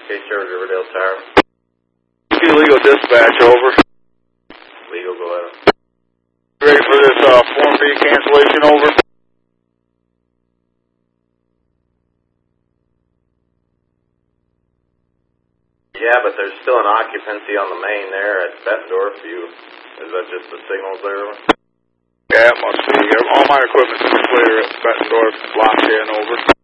Case Charge Riverdale Tower. Legal dispatch, over. Legal, go ahead. Ready for this Form B cancellation, over. Yeah, but there's still an occupancy on the main there at Bettendorf. Is that just the signals there? Yeah, it must be. All my equipment's clear at Bettendorf, locked in, over.